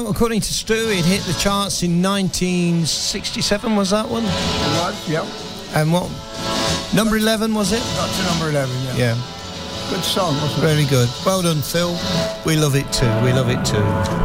Well, according to Stu, it hit the charts in 1967, was that one? It was, yep. And what? Number 11, was it? Got to number 11, yeah. Yeah. Good song, wasn't it? Very good. Well done, Phil. We love it too. We love it too.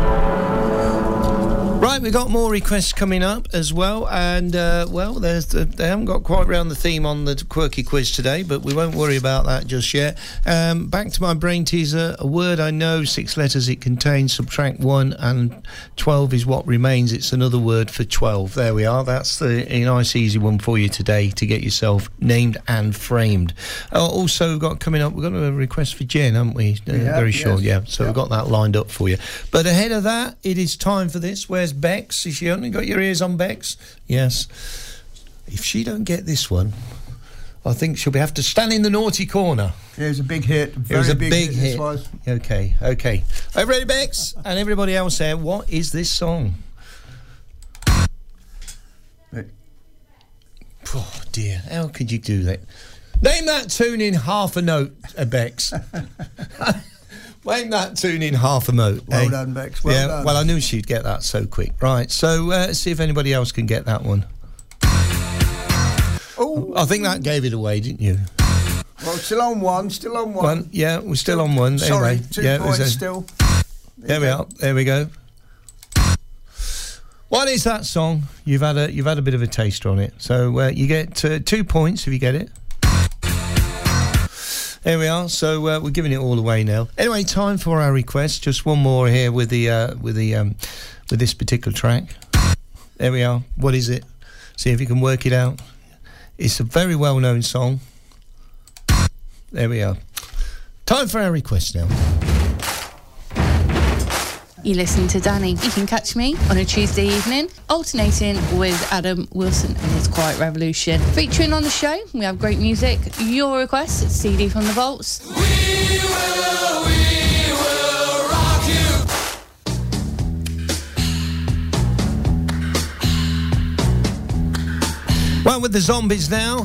Right, we've got more requests coming up as well, and they haven't got quite round the theme on the quirky quiz today, but we won't worry about that just yet. Back to my brain teaser. A word I know, 6 letters it contains, subtract 1, and 12 is what remains. It's another word for 12. There we are. That's a nice, easy one for you today to get yourself named and framed. Also, we've got coming up, we've got a request for Jen, haven't we? Very short, yeah. So we've got that lined up for you. But ahead of that, it is time for this. Where's Bex? Has she only got your ears on Bex? Yes. If she don't get this one, I think she'll have to stand in the naughty corner. It was a big hit. It was a big hit. This was. Okay. Are you ready, Bex? And everybody else there, what is this song? Oh, dear. How could you do that? Name that tune in half a note, Bex. Name that tune in half a note. Well done, Bex. Well done. Well, I knew she'd get that so quick. Right, so let's see if anybody else can get that one. Oh, I think that gave it away, didn't you? Well, still on one. Yeah, we're still on one. Sorry, anyway, 2 points still. There we are. There we go. What is that song? You've had a bit of a taster on it. So you get 2 points if you get it. There we are. So we're giving it all away now. Anyway, time for our request. Just one more here with this particular track. There we are. What is it? See if you can work it out. It's a very well-known song. There we are. Time for our request now. You listen to Danny. You can catch me on a Tuesday evening, alternating with Adam Wilson and his Quiet Revolution. Featuring on the show, we have great music. Your requests, it's CD from the Vaults. We will rock you. Well, with the Zombies now.